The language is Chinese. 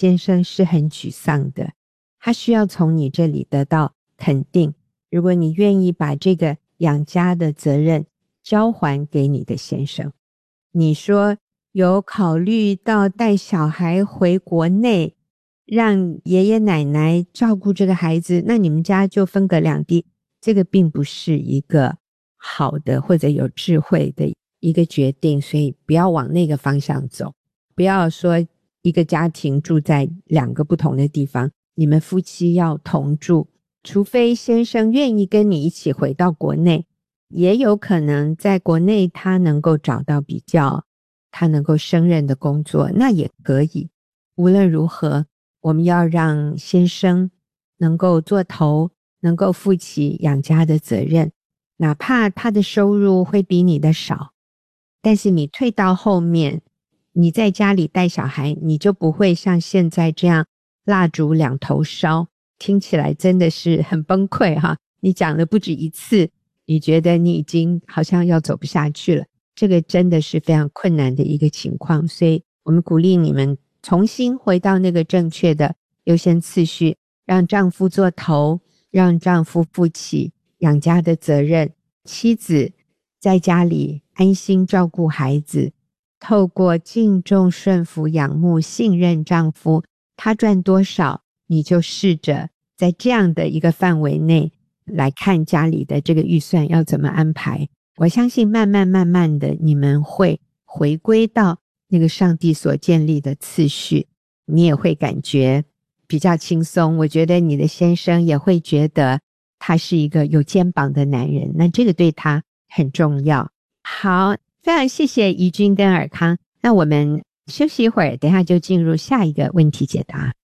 先生是很沮丧的，他需要从你这里得到肯定。如果你愿意把这个养家的责任交还给你的先生，你说有考虑到带小孩回国内，让爷爷奶奶照顾这个孩子，那你们家就分隔两地，这个并不是一个好的或者有智慧的一个决定，所以不要往那个方向走。不要说一个家庭住在两个不同的地方，你们夫妻要同住，除非先生愿意跟你一起回到国内，也有可能在国内他能够找到比较他能够胜任的工作，那也可以。无论如何，我们要让先生能够做头，能够负起养家的责任，哪怕他的收入会比你的少，但是你退到后面，你在家里带小孩，你就不会像现在这样蜡烛两头烧，听起来真的是很崩溃哈。你讲了不止一次，你觉得你已经好像要走不下去了，这个真的是非常困难的一个情况，所以我们鼓励你们重新回到那个正确的优先次序，让丈夫做头，让丈夫负起养家的责任，妻子在家里安心照顾孩子，透过敬重、顺服、仰慕、信任丈夫，他赚多少，你就试着在这样的一个范围内来看家里的这个预算要怎么安排。我相信慢慢的你们会回归到那个上帝所建立的次序，你也会感觉比较轻松。我觉得你的先生也会觉得他是一个有肩膀的男人，那这个对他很重要。好，非常谢谢怡君跟尔康，那我们休息一会儿，等一下就进入下一个问题解答。